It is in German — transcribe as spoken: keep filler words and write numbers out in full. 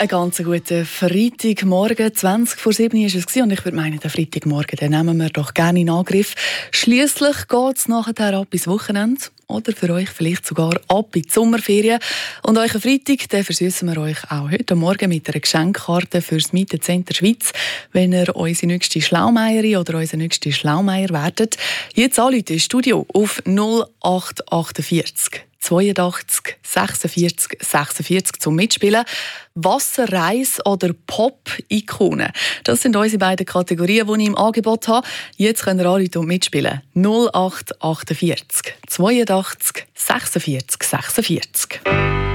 Ein ganz guter Freitagmorgen, zwanzig vor sieben war es und ich würde meinen, den Freitagmorgen den nehmen wir doch gerne in Angriff. Schliesslich geht es nachher ab ins Wochenende oder für euch vielleicht sogar ab in die Sommerferien. Und euren Freitag den versüssen wir euch auch heute Morgen mit einer Geschenkkarte für das Mietencenter Schweiz, wenn ihr unsere nächste Schlaumeierin oder unser nächster Schlaumeier werdet. Jetzt anrufen ins Studio auf null acht achtundvierzig zweiundachtzig sechsundvierzig sechsundvierzig zum Mitspielen. Wasserreis oder Pop-Ikone. Das sind unsere beiden Kategorien, die ich im Angebot habe. Jetzt könnt ihr anrufen und mitspielen. null acht achtundvierzig zweiundachtzig sechsundvierzig sechsundvierzig.